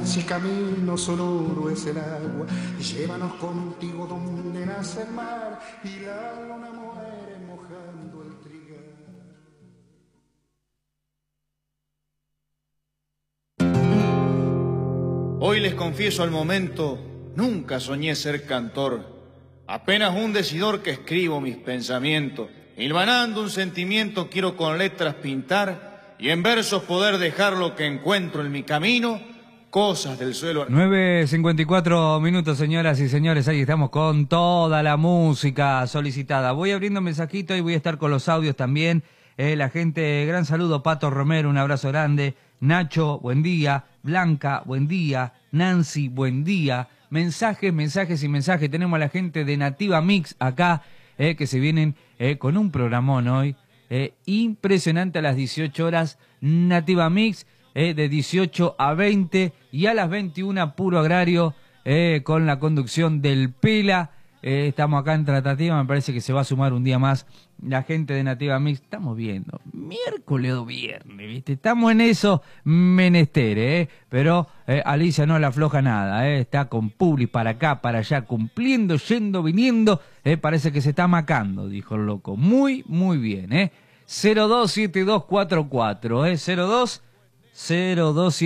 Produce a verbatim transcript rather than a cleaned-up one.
si camino sonoro es el agua, llévanos contigo donde nace el mar y la luna muere mojando el trigal. Hoy les confieso al momento, nunca soñé ser cantor, apenas un decidor que escribo mis pensamientos, hilvanando un sentimiento quiero con letras pintar y en versos poder dejar lo que encuentro en mi camino, cosas del suelo. nueve cincuenta y cuatro minutos, señoras y señores, ahí estamos con toda la música solicitada. Voy abriendo mensajito y voy a estar con los audios también. Eh, la gente, gran saludo, Pato Romero, un abrazo grande. Nacho, buen día. Blanca, buen día. Nancy, buen día. Mensajes, mensajes y mensajes. Tenemos a la gente de Nativa Mix acá, eh, que se vienen eh, con un programón hoy. Eh, impresionante a las dieciocho horas. Nativa Mix, eh, de dieciocho a veinte. Y a las veintiuna, Puro Agrario, eh, con la conducción del Pela. Eh, estamos acá en tratativa, me parece que se va a sumar un día más la gente de Nativa Mix. Estamos viendo, miércoles o viernes, ¿viste? Estamos en eso, menesteres, ¿eh? Pero eh, Alicia no la afloja nada, ¿eh? Está con Publi para acá, para allá, cumpliendo, yendo, viniendo. Eh, parece que se está macando, dijo el loco. Muy, muy bien, ¿eh? cero dos siete dos cuatro cuatro, ¿eh? cero dos cero dos siete